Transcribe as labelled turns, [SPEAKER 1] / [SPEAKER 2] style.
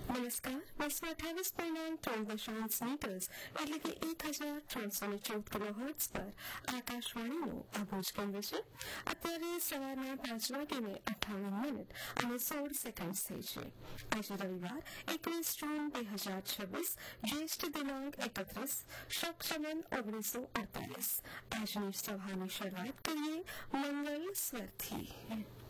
[SPEAKER 1] નમસ્કાર 28.9 મીટર્સ એટલે કે 1314 કિલોહર્ટ્ઝ પર આકાશવાણીનો આ ભુજ કેન્દ્ર છે. અત્યારે સવારના 5 વાગીને 58 મિનિટ અને 16 સેકન્ડ થઈ છે. આજે રવિવાર 21 જૂન 2026, જ્યેષ્ઠ દિનાંક 31, શક 1948. આજની સભાની શરૂઆત કરીએ મંગલ સ્વરથી.